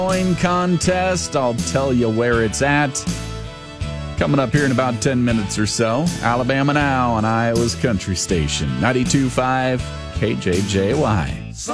Coin contest. I'll tell you where it's at. Coming up here in about 10 minutes or so. Alabama Now on Iowa's Country Station, 92.5 KJJY.